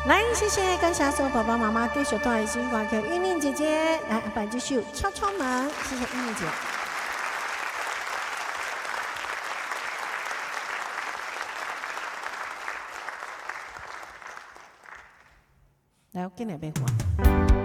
来，谢谢感谢所有爸爸妈妈继续带来新歌曲，玉宁姐姐来摆这首《敲敲门》，谢谢玉宁姐。来，我给你边换。